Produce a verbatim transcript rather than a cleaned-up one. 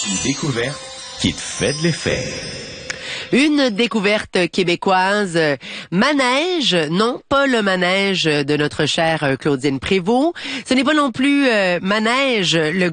Une découverte qui te fait de l'effet. Une découverte québécoise, manège, non pas le manège de notre chère Claudine Prévost. Ce n'est pas non plus euh, manège, le